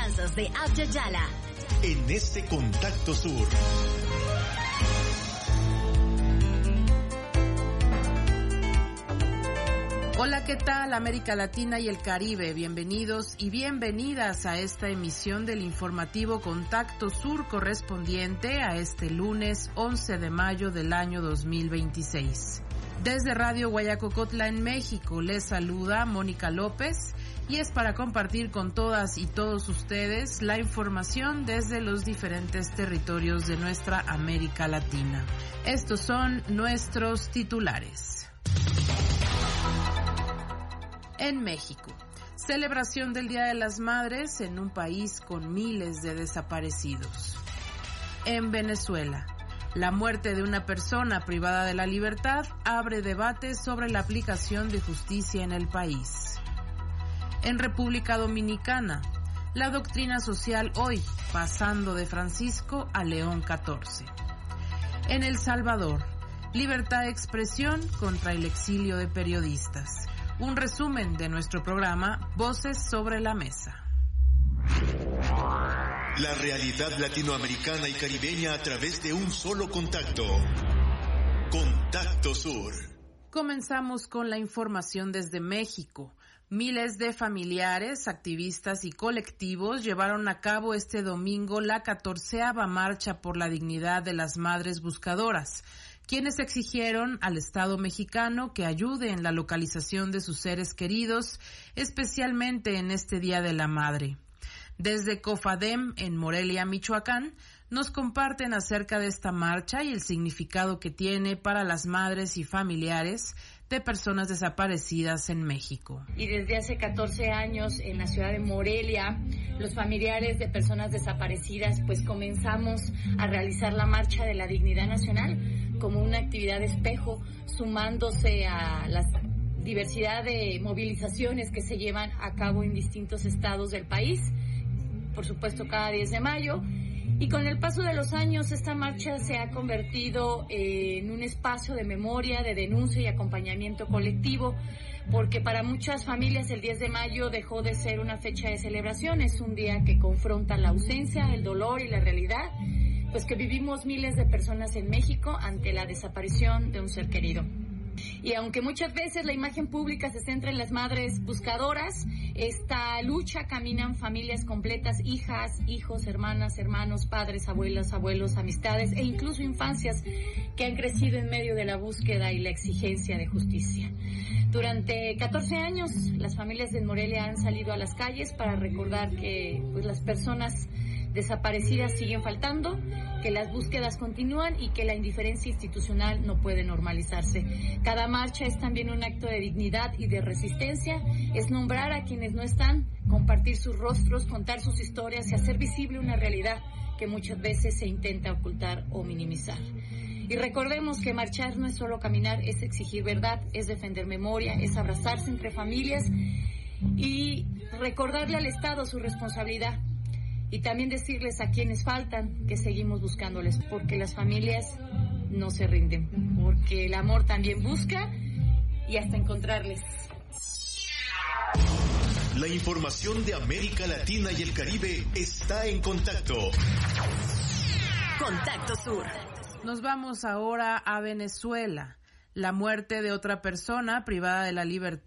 danzas de Abya Yala. En este Contacto Sur. Hola, ¿qué tal América Latina y el Caribe? Bienvenidos y bienvenidas a esta emisión del informativo Contacto Sur correspondiente a este lunes 11 de mayo del año 2026. Desde Radio Guayacocotla en México les saluda Mónica López y es para compartir con todas y todos ustedes la información desde los diferentes territorios de nuestra América Latina. Estos son nuestros titulares. En México, celebración del Día de las Madres en un país con miles de desaparecidos. En Venezuela, la muerte de una persona privada de la libertad abre debate sobre la aplicación de justicia en el país. En República Dominicana, la doctrina social hoy, pasando de Francisco a León XIV. En El Salvador, libertad de expresión contra el exilio de periodistas. Un resumen de nuestro programa Voces sobre la Mesa. La realidad latinoamericana y caribeña a través de un solo contacto. Contacto Sur. Comenzamos con la información desde México. Miles de familiares, activistas y colectivos llevaron a cabo este domingo la 14ª Marcha por la Dignidad de las Madres Buscadoras, quienes exigieron al Estado mexicano que ayude en la localización de sus seres queridos, especialmente en este Día de la Madre. Desde COFADEM, en Morelia, Michoacán, nos comparten acerca de esta marcha y el significado que tiene para las madres y familiares de personas desaparecidas en México. Y desde hace 14 años en la ciudad de Morelia, los familiares de personas desaparecidas pues comenzamos a realizar la Marcha de la Dignidad Nacional como una actividad de espejo, sumándose a la diversidad de movilizaciones que se llevan a cabo en distintos estados del país, por supuesto cada 10 de mayo. Y con el paso de los años, esta marcha se ha convertido en un espacio de memoria, de denuncia y acompañamiento colectivo, porque para muchas familias el 10 de mayo dejó de ser una fecha de celebración, es un día que confronta la ausencia, el dolor y la realidad, pues que vivimos miles de personas en México ante la desaparición de un ser querido. Y aunque muchas veces la imagen pública se centra en las madres buscadoras, esta lucha caminan familias completas, hijas, hijos, hermanas, hermanos, padres, abuelas, abuelos, amistades e incluso infancias que han crecido en medio de la búsqueda y la exigencia de justicia. Durante 14 años, las familias de Morelia han salido a las calles para recordar que pues, las personas desaparecidas siguen faltando, que las búsquedas continúan y que la indiferencia institucional no puede normalizarse. Cada marcha es también un acto de dignidad y de resistencia, es nombrar a quienes no están, compartir sus rostros, contar sus historias y hacer visible una realidad que muchas veces se intenta ocultar o minimizar. Y recordemos que marchar no es solo caminar, es exigir verdad, es defender memoria, es abrazarse entre familias y recordarle al Estado su responsabilidad. Y también decirles a quienes faltan que seguimos buscándoles, porque las familias no se rinden, porque el amor también busca y hasta encontrarles. La información de América Latina y el Caribe está en contacto. Contacto Sur. Nos vamos ahora a Venezuela. La muerte de otra persona privada de la libertad